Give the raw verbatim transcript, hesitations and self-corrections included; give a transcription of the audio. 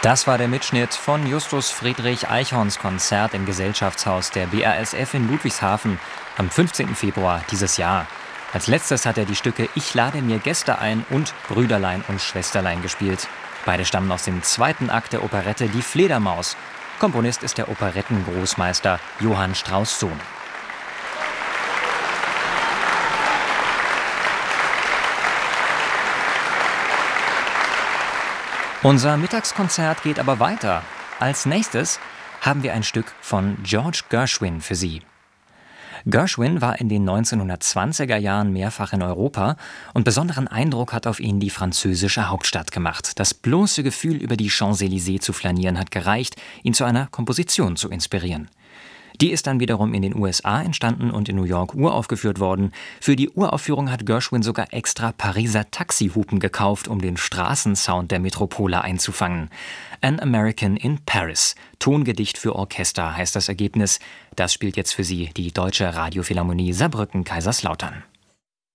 Das war der Mitschnitt von Justus Friedrich Eichhorns Konzert im Gesellschaftshaus der B A S F in Ludwigshafen am fünfzehnten Februar dieses Jahr. Als letztes hat er die Stücke Ich lade mir Gäste ein und Brüderlein und Schwesterlein gespielt. Beide stammen aus dem zweiten Akt der Operette Die Fledermaus. Komponist ist der Operettengroßmeister Johann Strauss Sohn. Unser Mittagskonzert geht aber weiter. Als nächstes haben wir ein Stück von George Gershwin für Sie. Gershwin war in den neunzehnhundertzwanziger Jahren mehrfach in Europa und besonderen Eindruck hat auf ihn die französische Hauptstadt gemacht. Das bloße Gefühl, über die Champs-Élysées zu flanieren, hat gereicht, ihn zu einer Komposition zu inspirieren. Die ist dann wiederum in den U S A entstanden und in New York uraufgeführt worden. Für die Uraufführung hat Gershwin sogar extra Pariser Taxihupen gekauft, um den Straßensound der Metropole einzufangen. An American in Paris. Tongedicht für Orchester heißt das Ergebnis. Das spielt jetzt für Sie die Deutsche Radiophilharmonie Saarbrücken-Kaiserslautern.